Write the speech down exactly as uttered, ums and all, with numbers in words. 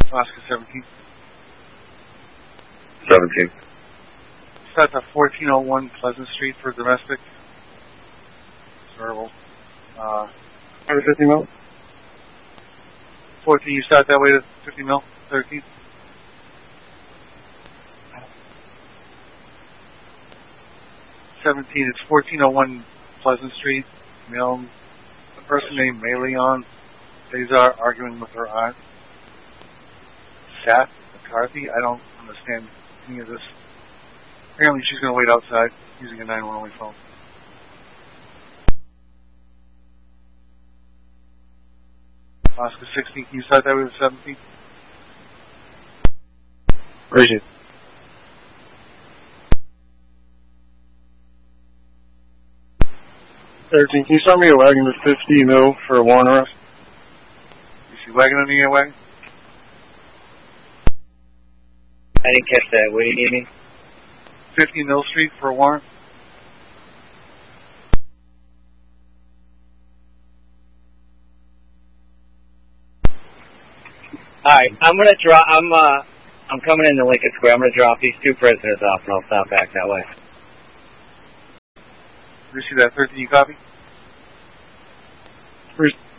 Oscar seventeen. seventeen. Start at fourteen oh one Pleasant Street for domestic. Verbal. Uh, fifty mil? fourteen, you start that way to fifty mil? thirteen? seventeen, it's fourteen oh one Pleasant Street. Male, a person named Meleon Cesar arguing with her aunt. Sat McCarthy, I don't understand any of this. Apparently she's going to wait outside using a nine one one phone. Oscar sixteen, can you start that with seventeen? Appreciate it. thirteen, can you start me a wagon with fifty mil for a warrant arrest? You see wagon on the air wagon? I didn't catch that. What do you need me? fifty Mill Street for a warrant? Alright, I'm gonna drop, I'm, uh, I'm coming into Lincoln Square. I'm gonna drop these two prisoners off and I'll stop back that way. You see that thirteen, you copy? Appreciate